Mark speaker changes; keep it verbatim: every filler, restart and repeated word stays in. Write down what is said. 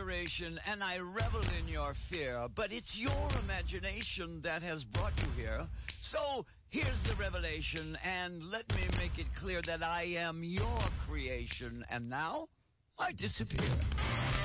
Speaker 1: adoration and I revel in your fear, but it's your imagination that has brought you here. So here's the revelation, and let me make it clear that I am your creation, and now I disappear.